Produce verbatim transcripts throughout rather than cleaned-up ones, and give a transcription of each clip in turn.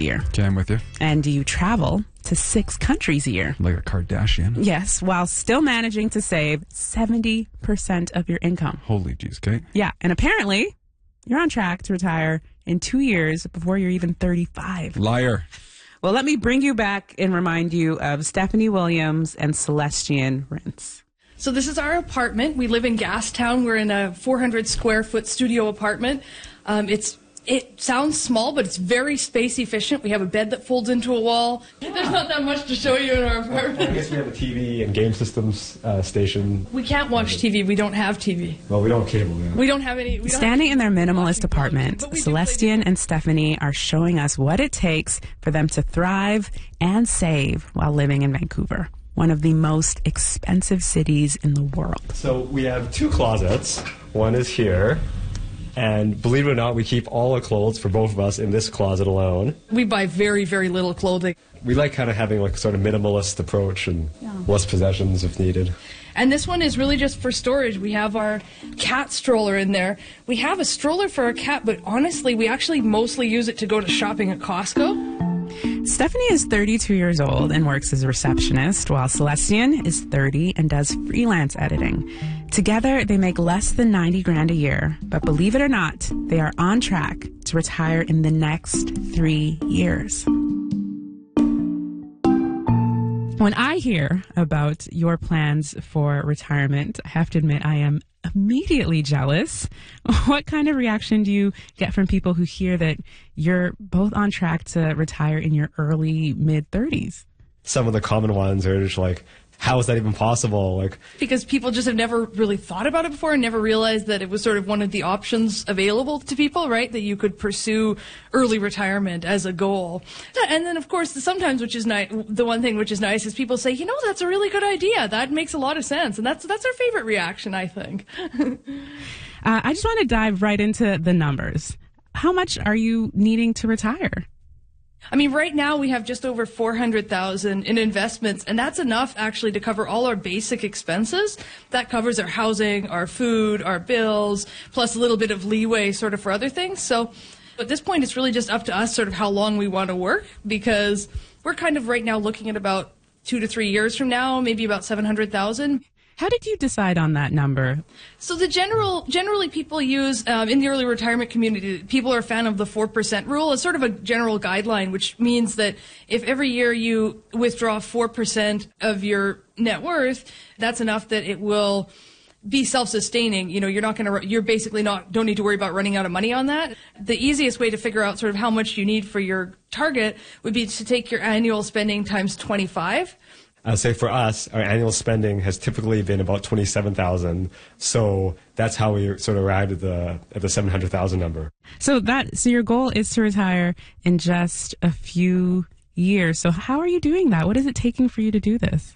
year? Okay, I'm with you. And do you travel to six countries a year? Like a Kardashian. Yes, while still managing to save seventy percent of your income. Holy jeez, Kate. Yeah, and apparently you're on track to retire in two years before you're even thirty-five. Liar. Well, let me bring you back and remind you of Stephanie Williams and Celestian Rintz. So this is our apartment. We live in Gastown. We're in a four hundred square foot studio apartment. Um, it's It sounds small, but it's very space efficient. We have a bed that folds into a wall. There's not that much to show you in our apartment. I guess we have a T V and game systems uh, station. We can't watch T V. We don't have T V. Well, we don't have cable. Yeah. We don't have any. We don't Standing have in their minimalist apartment, Celestian play- and Stephanie are showing us what it takes for them to thrive and save while living in Vancouver, one of the most expensive cities in the world. So we have two closets. One is here. And believe it or not, we keep all our clothes for both of us in this closet alone. We buy very, very little clothing. We like kind of having like sort of minimalist approach and yeah. less possessions if needed. And this one is really just for storage. We have our cat stroller in there. We have a stroller for our cat, but honestly, we actually mostly use it to go to shopping at Costco. Stephanie is thirty-two years old and works as a receptionist, while Celestian is thirty and does freelance editing. Together, they make less than ninety grand a year, but believe it or not, they are on track to retire in the next three years. When I hear about your plans for retirement, I have to admit I am immediately jealous. What kind of reaction do you get from people who hear that you're both on track to retire in your early mid-thirties? Some of the common ones are just like, how is that even possible? Like, because people just have never really thought about it before and never realized that it was sort of one of the options available to people, right? That you could pursue early retirement as a goal. And then, of course, sometimes, which is nice, the one thing which is nice is people say, you know, that's a really good idea. That makes a lot of sense. And that's that's our favorite reaction, I think. uh, I just want to dive right into the numbers. How much are you needing to retire? I mean, right now we have just over four hundred thousand in investments, and that's enough actually to cover all our basic expenses. That covers our housing, our food, our bills, plus a little bit of leeway sort of for other things. So at this point, it's really just up to us sort of how long we want to work, because we're kind of right now looking at about two to three years from now, maybe about seven hundred thousand. How did you decide on that number? So the general, generally people use, um, in the early retirement community, people are a fan of the four percent rule. It's sort of a general guideline, which means that if every year you withdraw four percent of your net worth, that's enough that it will be self-sustaining. You know, you're not going to, you're basically not, don't need to worry about running out of money on that. The easiest way to figure out sort of how much you need for your target would be to take your annual spending times twenty-five. I'd say for us, our annual spending has typically been about twenty-seven thousand. So that's how we sort of arrived at the at the seven hundred thousand number. So that so your goal is to retire in just a few years. So how are you doing that? What is it taking for you to do this?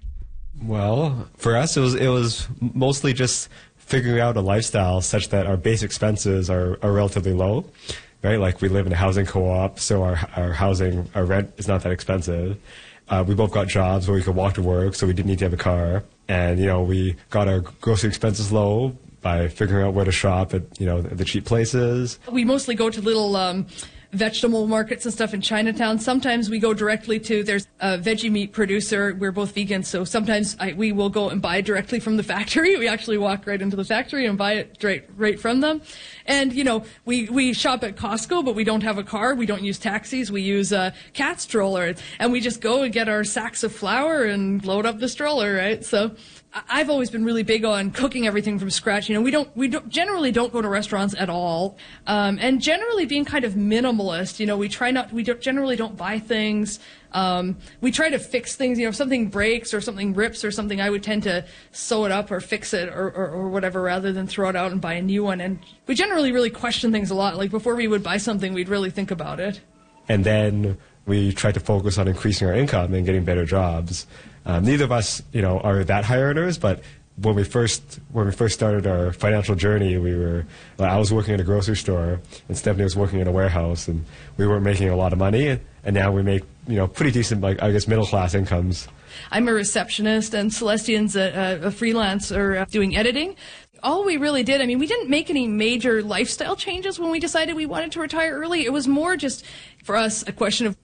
Well, for us, it was it was mostly just figuring out a lifestyle such that our base expenses are, are relatively low, right? Like we live in a housing co-op, so our our housing, our rent is not that expensive. Uh, we both got jobs where we could walk to work, so we didn't need to have a car. And, you know, we got our grocery expenses low by figuring out where to shop at, you know, the cheap places. We mostly go to little um, vegetable markets and stuff in Chinatown. Sometimes we go directly to, there's a veggie meat producer. We're both vegans, so sometimes I, we will go and buy directly from the factory. We actually walk right into the factory and buy it right, right from them. And, you know, we, we shop at Costco, but we don't have a car. We don't use taxis. We use a cat stroller. And we just go and get our sacks of flour and load up the stroller, right? So I've always been really big on cooking everything from scratch. You know, we don't, we don't, generally don't go to restaurants at all. Um, and generally being kind of minimalist, you know, we try not, we don't, generally don't buy things. Um, we try to fix things, you know, if something breaks or something rips or something, I would tend to sew it up or fix it or, or, or whatever rather than throw it out and buy a new one. And we generally really question things a lot. Like before we would buy something, we'd really think about it. And then we try to focus on increasing our income and getting better jobs. Um, neither of us, you know, are that high earners, but when we first when we first started our financial journey, we were uh, I was working at a grocery store and Stephanie was working in a warehouse, and we weren't making a lot of money, and, and now we make, you know, pretty decent, like I guess middle class incomes. I'm a receptionist, and Celestian's a, a freelancer uh, doing editing. All we really did, I mean, we didn't make any major lifestyle changes when we decided we wanted to retire early. It was more just, for us, a question of